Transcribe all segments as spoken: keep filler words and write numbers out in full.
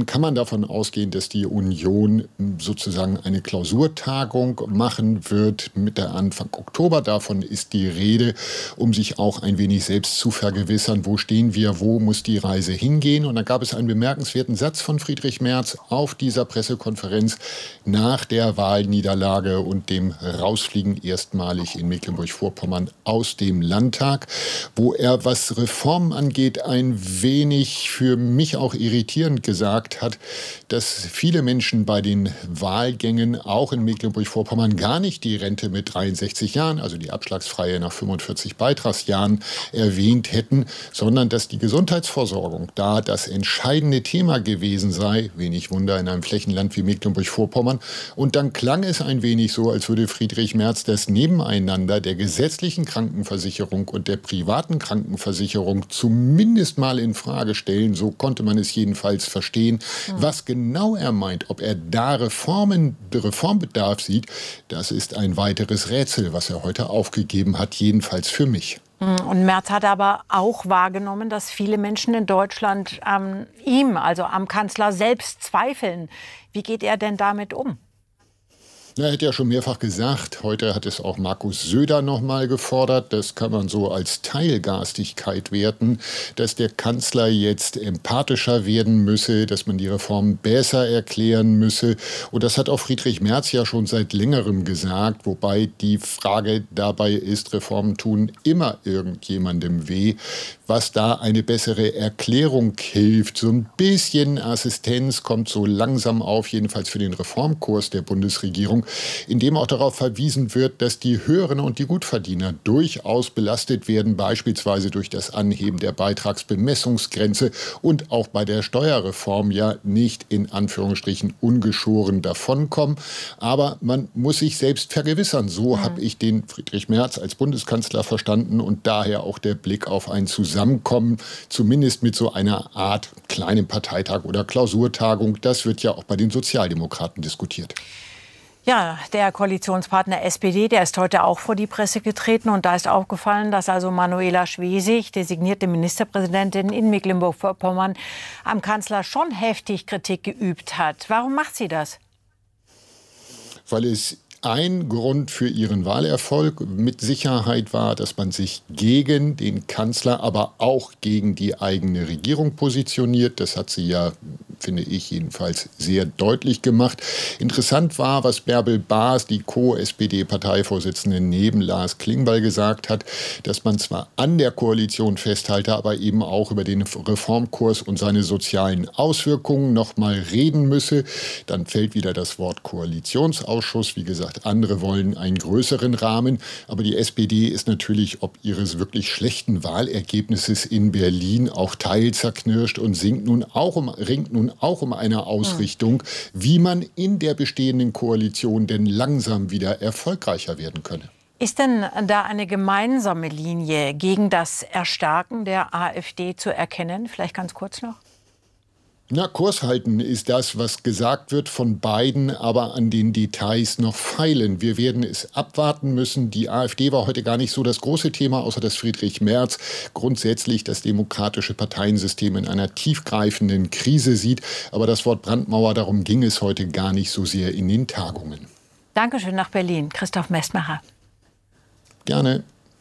dann kann man davon ausgehen, dass die Union sozusagen eine Klausurtagung machen wird Mitte Anfang Oktober. Davon ist die Rede, um sich auch ein wenig selbst zu vergewissern, wo stehen wir, wo muss die Reise hingehen. Und dann gab es einen bemerkenswerten Satz von Friedrich Merz auf dieser Pressekonferenz nach der Wahlniederlage und dem Rausfliegen erstmalig in Mecklenburg-Vorpommern aus dem Landtag, wo er, was Reformen angeht, ein wenig für mich auch irritierend gesagt hat, dass viele Menschen bei den Wahlgängen auch in Mecklenburg-Vorpommern gar nicht die Rente mit dreiundsechzig Jahren, also die abschlagsfreie nach fünfundvierzig Beitragsjahren, erwähnt hätten, sondern dass die Gesundheitsversorgung da das entscheidende Thema gewesen sei. Wenig Wunder in einem Flächenland wie Mecklenburg-Vorpommern. Und dann klang es ein wenig so, als würde Friedrich Merz das Nebeneinander der gesetzlichen Krankenversicherung und der privaten Krankenversicherung zumindest mal in Frage stellen. So konnte man es jedenfalls verstehen. Mhm. Was genau er meint, ob er da Reformen, Reformbedarf sieht, das ist ein weiteres Rätsel, was er heute aufgegeben hat, jedenfalls für mich. Und Merz hat aber auch wahrgenommen, dass viele Menschen in Deutschland an ihm, also am Kanzler selbst, zweifeln. Wie geht er denn damit um? Er hat ja schon mehrfach gesagt, heute hat es auch Markus Söder noch mal gefordert, das kann man so als Teilgarstigkeit werten, dass der Kanzler jetzt empathischer werden müsse, dass man die Reform besser erklären müsse. Und das hat auch Friedrich Merz ja schon seit längerem gesagt, wobei die Frage dabei ist, Reformen tun immer irgendjemandem weh. Was da eine bessere Erklärung hilft, so ein bisschen Assistenz kommt so langsam auf, jedenfalls für den Reformkurs der Bundesregierung, in dem auch darauf verwiesen wird, dass die Höheren und die Gutverdiener durchaus belastet werden, beispielsweise durch das Anheben der Beitragsbemessungsgrenze und auch bei der Steuerreform ja nicht in Anführungsstrichen ungeschoren davonkommen. Aber man muss sich selbst vergewissern. So mhm. habe ich den Friedrich Merz als Bundeskanzler verstanden und daher auch der Blick auf ein Zusammenkommen, zumindest mit so einer Art kleinen Parteitag oder Klausurtagung. Das wird ja auch bei den Sozialdemokraten diskutiert. Ja, der Koalitionspartner S P D, der ist heute auch vor die Presse getreten. Und da ist aufgefallen, dass also Manuela Schwesig, designierte Ministerpräsidentin in Mecklenburg-Vorpommern, am Kanzler schon heftig Kritik geübt hat. Warum macht sie das? Weil es ein Grund für ihren Wahlerfolg mit Sicherheit war, dass man sich gegen den Kanzler, aber auch gegen die eigene Regierung positioniert. Das hat sie ja, finde ich jedenfalls, sehr deutlich gemacht. Interessant war, was Bärbel Baas, die Co-S P D-Parteivorsitzende, neben Lars Klingbeil gesagt hat, dass man zwar an der Koalition festhalte, aber eben auch über den Reformkurs und seine sozialen Auswirkungen noch mal reden müsse. Dann fällt wieder das Wort Koalitionsausschuss. Wie gesagt, andere wollen einen größeren Rahmen. Aber die S P D ist natürlich ob ihres wirklich schlechten Wahlergebnisses in Berlin auch teilzerknirscht und singt nun auch um, ringt nun auch um eine Ausrichtung, wie man in der bestehenden Koalition denn langsam wieder erfolgreicher werden könne. Ist denn da eine gemeinsame Linie gegen das Erstarken der AfD zu erkennen? Vielleicht ganz kurz noch. Na, Kurs halten ist das, was gesagt wird von beiden, aber an den Details noch feilen. Wir werden es abwarten müssen. Die AfD war heute gar nicht so das große Thema, außer dass Friedrich Merz grundsätzlich das demokratische Parteiensystem in einer tiefgreifenden Krise sieht. Aber das Wort Brandmauer, darum ging es heute gar nicht so sehr in den Tagungen. Dankeschön nach Berlin, Christoph Mestmacher. Gerne.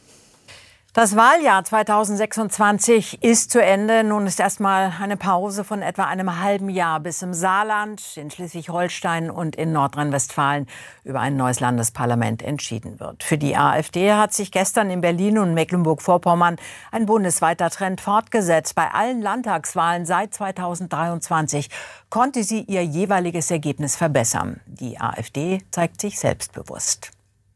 Das Wahljahr zweitausendsechsundzwanzig ist zu Ende. Nun ist erstmal eine Pause von etwa einem halben Jahr, bis im Saarland, in Schleswig-Holstein und in Nordrhein-Westfalen über ein neues Landesparlament entschieden wird. Für die AfD hat sich gestern in Berlin und Mecklenburg-Vorpommern ein bundesweiter Trend fortgesetzt. Bei allen Landtagswahlen seit zweitausenddreiundzwanzig konnte sie ihr jeweiliges Ergebnis verbessern. Die AfD zeigt sich selbstbewusst.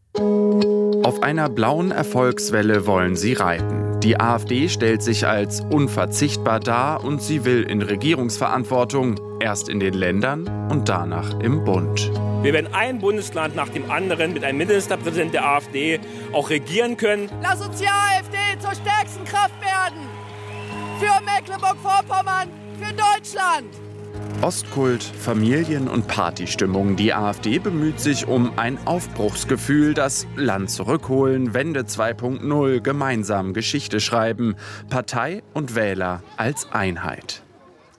Auf einer blauen Erfolgswelle wollen sie reiten. Die AfD stellt sich als unverzichtbar dar und sie will in Regierungsverantwortung, erst in den Ländern und danach im Bund. Wir werden ein Bundesland nach dem anderen mit einem Ministerpräsidenten der AfD auch regieren können. Lass uns die AfD zur stärksten Kraft werden. Für Mecklenburg-Vorpommern, für Deutschland. Ostkult, Familien- und Partystimmung. Die AfD bemüht sich um ein Aufbruchsgefühl, das Land zurückholen, Wende zwei Punkt null, gemeinsam Geschichte schreiben, Partei und Wähler als Einheit.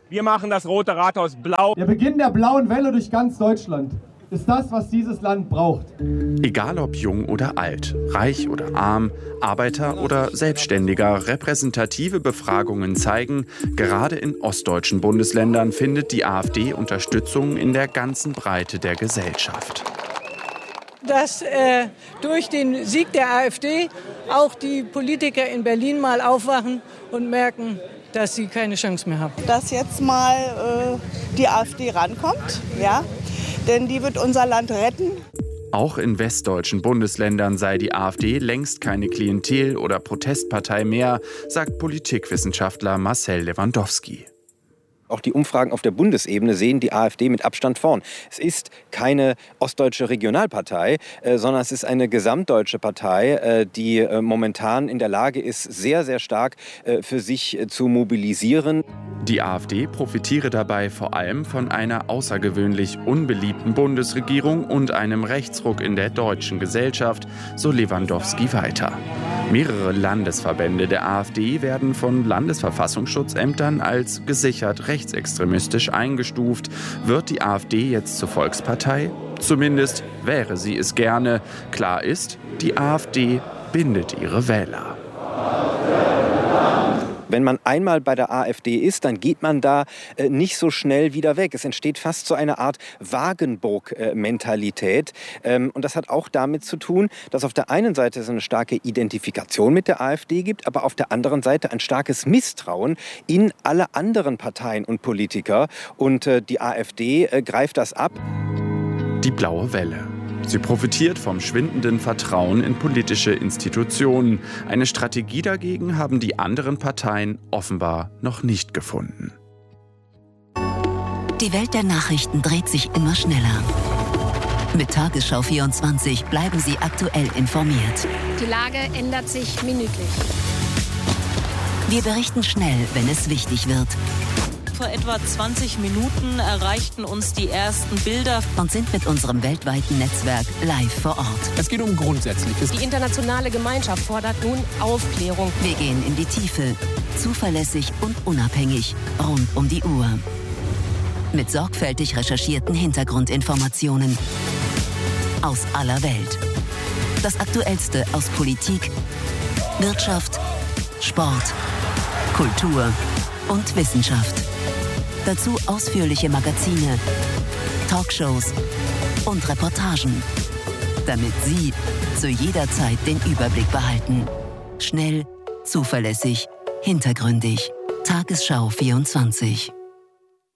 Wir machen das Rote Rathaus blau. Der Beginn der blauen Welle durch ganz Deutschland ist das, was dieses Land braucht. Egal ob jung oder alt, reich oder arm, Arbeiter oder Selbstständiger, repräsentative Befragungen zeigen, gerade in ostdeutschen Bundesländern findet die AfD Unterstützung in der ganzen Breite der Gesellschaft. Dass äh, durch den Sieg der AfD auch die Politiker in Berlin mal aufwachen und merken, dass sie keine Chance mehr haben. Dass jetzt mal äh, die AfD rankommt, ja, denn die wird unser Land retten. Auch in westdeutschen Bundesländern sei die AfD längst keine Klientel- oder Protestpartei mehr, sagt Politikwissenschaftler Marcel Lewandowski. Auch die Umfragen auf der Bundesebene sehen die AfD mit Abstand vorn. Es ist keine ostdeutsche Regionalpartei, äh, sondern es ist eine gesamtdeutsche Partei, äh, die äh, momentan in der Lage ist, sehr, sehr stark äh, für sich äh, zu mobilisieren. Die AfD profitiere dabei vor allem von einer außergewöhnlich unbeliebten Bundesregierung und einem Rechtsruck in der deutschen Gesellschaft, so Lewandowski weiter. Mehrere Landesverbände der AfD werden von Landesverfassungsschutzämtern als gesichert rechtsextremistisch eingestuft. Wird die AfD jetzt zur Volkspartei? Zumindest wäre sie es gerne. Klar ist, die AfD bindet ihre Wähler. Wenn man einmal bei der AfD ist, dann geht man da äh, nicht so schnell wieder weg. Es entsteht fast so eine Art Wagenburg-Mentalität. Ähm, und das hat auch damit zu tun, dass auf der einen Seite es eine starke Identifikation mit der AfD gibt, aber auf der anderen Seite ein starkes Misstrauen in alle anderen Parteien und Politiker. Und äh, die AfD äh, greift das ab. Die blaue Welle. Sie profitiert vom schwindenden Vertrauen in politische Institutionen. Eine Strategie dagegen haben die anderen Parteien offenbar noch nicht gefunden. Die Welt der Nachrichten dreht sich immer schneller. Mit Tagesschau vierundzwanzig bleiben Sie aktuell informiert. Die Lage ändert sich minütlich. Wir berichten schnell, wenn es wichtig wird. Vor etwa zwanzig Minuten erreichten uns die ersten Bilder und sind mit unserem weltweiten Netzwerk live vor Ort. Es geht um Grundsätzliches. Die internationale Gemeinschaft fordert nun Aufklärung. Wir gehen in die Tiefe, zuverlässig und unabhängig, rund um die Uhr. Mit sorgfältig recherchierten Hintergrundinformationen aus aller Welt. Das Aktuellste aus Politik, Wirtschaft, Sport, Kultur und Wissenschaft. Dazu ausführliche Magazine, Talkshows und Reportagen, damit Sie zu jeder Zeit den Überblick behalten. Schnell, zuverlässig, hintergründig. Tagesschau vierundzwanzig.